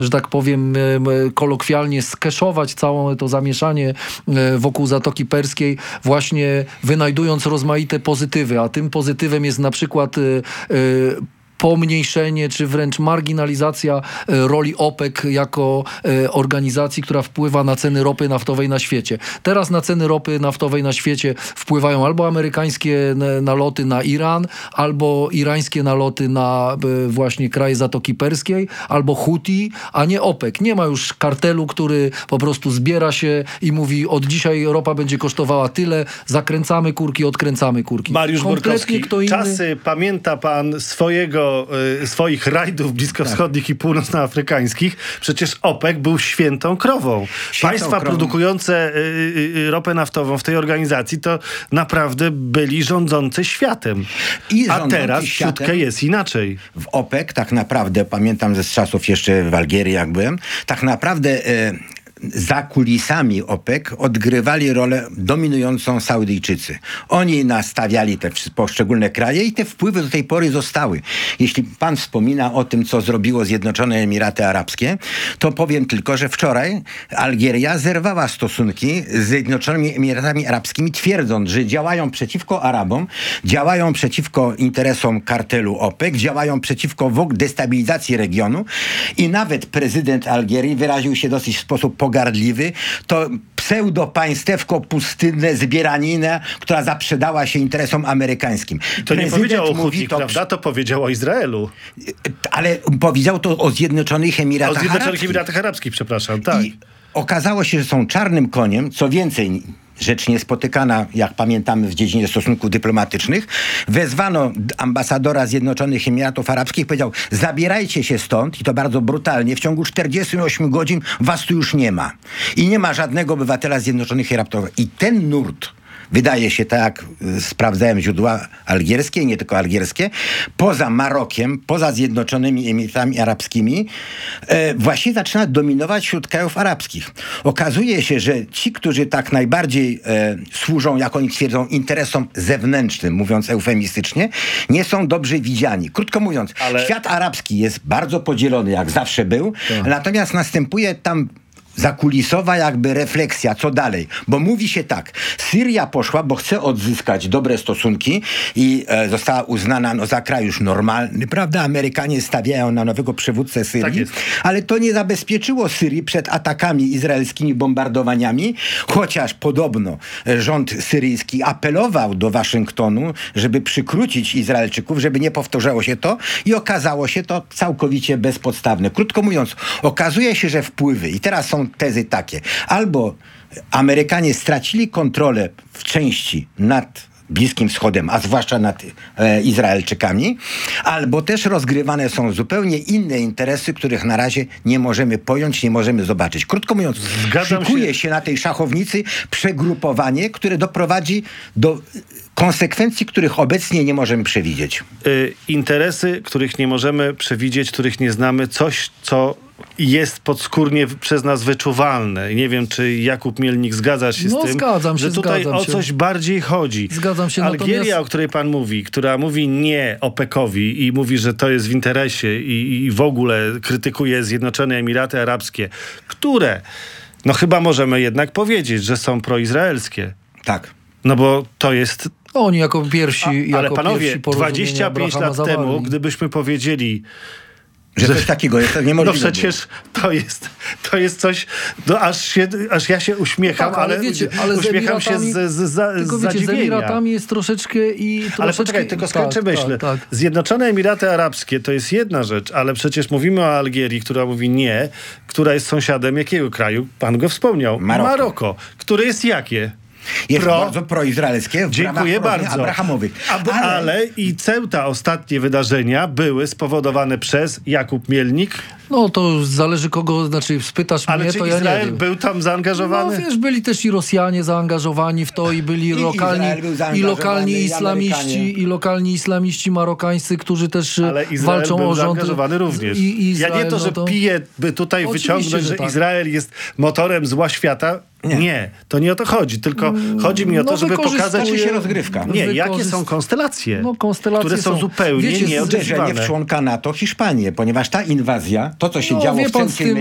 że tak powiem, kolokwialnie skeszować całe to zamieszanie wokół Zatoki Perskiej, właśnie wynajdując rozmaite pozytywy, a tym pozytywem jest na przykład pomniejszenie, czy wręcz marginalizacja roli OPEC jako organizacji, która wpływa na ceny ropy naftowej na świecie. Teraz na ceny ropy naftowej na świecie wpływają albo amerykańskie naloty na Iran, albo irańskie naloty na właśnie kraje Zatoki Perskiej, albo Huti, a nie OPEC. Nie ma już kartelu, który po prostu zbiera się i mówi: od dzisiaj ropa będzie kosztowała tyle, zakręcamy kurki, odkręcamy kurki. Mariusz Borkowski, czasy pamięta pan swoich rajdów bliskowschodnich i północnoafrykańskich? Przecież OPEC był świętą krową. Państwa produkujące ropę naftową w tej organizacji to naprawdę byli rządzący światem. A teraz ciutkę jest inaczej. W OPEC tak naprawdę, pamiętam ze czasów jeszcze w Algierii jak byłem, tak naprawdę za kulisami OPEC odgrywali rolę dominującą Saudyjczycy. Oni nastawiali te poszczególne kraje i te wpływy do tej pory zostały. Jeśli pan wspomina o tym, co zrobiło Zjednoczone Emiraty Arabskie, to powiem tylko, że wczoraj Algieria zerwała stosunki z Zjednoczonymi Emiratami Arabskimi, twierdząc, że działają przeciwko Arabom, działają przeciwko interesom kartelu OPEC, działają przeciwko destabilizacji regionu i nawet prezydent Algierii wyraził się dosyć w sposób pogardliwy, to pseudo-państewko pustynne zbieranina, która zaprzedała się interesom amerykańskim. To nie powiedział o Huti, prawda? To powiedział o Izraelu. Ale powiedział to o Zjednoczonych Emiratach Arabskich. O Zjednoczonych Emiratach Arabskich, przepraszam, tak. I okazało się, że są czarnym koniem, co więcej, rzecz niespotykana, jak pamiętamy, w dziedzinie stosunków dyplomatycznych. Wezwano ambasadora Zjednoczonych Emiratów Arabskich, powiedział: zabierajcie się stąd, i to bardzo brutalnie, w ciągu 48 godzin was tu już nie ma. I nie ma żadnego obywatela Zjednoczonych Emiratów. I ten nurt, wydaje się, tak jak sprawdzałem źródła algierskie, nie tylko algierskie, poza Marokiem, poza Zjednoczonymi Emiratami Arabskimi, właśnie zaczyna dominować wśród krajów arabskich. Okazuje się, że ci, którzy tak najbardziej służą, jak oni twierdzą, interesom zewnętrznym, mówiąc eufemistycznie, nie są dobrze widziani. Krótko mówiąc, świat arabski jest bardzo podzielony, jak zawsze był, natomiast następuje tam zakulisowa jakby refleksja, co dalej. Bo mówi się tak: Syria poszła, bo chce odzyskać dobre stosunki i została uznana za kraj już normalny, prawda? Amerykanie stawiają na nowego przywódcę Syrii, tak, ale to nie zabezpieczyło Syrii przed atakami izraelskimi, bombardowaniami, chociaż podobno rząd syryjski apelował do Waszyngtonu, żeby przykrócić Izraelczyków, żeby nie powtarzało się to, i okazało się to całkowicie bezpodstawne. Krótko mówiąc, okazuje się, że wpływy, i teraz są tezy takie: albo Amerykanie stracili kontrolę w części nad Bliskim Wschodem, a zwłaszcza nad Izraelczykami, albo też rozgrywane są zupełnie inne interesy, których na razie nie możemy pojąć, nie możemy zobaczyć. Krótko mówiąc, szykuje się na tej szachownicy przegrupowanie, które doprowadzi do konsekwencji, których obecnie nie możemy przewidzieć. Interesy, których nie możemy przewidzieć, których nie znamy, coś, co jest podskórnie przez nas wyczuwalne. Nie wiem, czy Jakub Mielnik zgadza się z tym, że tutaj o coś bardziej chodzi. Zgadzam się. Algieria, o której pan mówi, która mówi nie OPEC-owi i mówi, że to jest w interesie i w ogóle krytykuje Zjednoczone Emiraty Arabskie, które, no chyba możemy jednak powiedzieć, że są proizraelskie. Tak. No bo to jest... Oni jako pierwsi... Ale panowie, 25 lat temu, gdybyśmy powiedzieli, że coś takiego jest, to niemożliwe. No przecież to jest coś, no aż ja się uśmiecham, no tak, ale wiecie, uśmiecham się z zadziwienia. Z Emiratami jest troszeczkę Ale poczekaj, tylko skończę myśl. Tak. Zjednoczone Emiraty Arabskie to jest jedna rzecz, ale przecież mówimy o Algierii, która mówi nie, która jest sąsiadem jakiego kraju? Pan go wspomniał. Maroko. Które jest jakie? Jest bardzo proizraelskie w Dziękuję ramach bardzo. abrahamowych. Ale i Ceuta, ostatnie wydarzenia były spowodowane przez Jakub Mielnik. No to zależy kogo, znaczy spytasz ale mnie, czy to ja Izrael nie wiem. był tam zaangażowany? No wiesz, byli też i Rosjanie zaangażowani w to i byli lokalni islamiści marokańscy, którzy też walczą o rząd. Zaangażowany również. Ja nie to, że piję, by tutaj wyciągnąć, że tak. Izrael jest motorem zła świata. Nie, to nie o to chodzi, tylko chodzi mi o to, żeby pokazać... się rozgrywka. Nie, jakie są konstelacje, które są zupełnie nieoczekiwane. Uderzenie w członka NATO Hiszpanię, ponieważ ta inwazja, to co się działo w centrum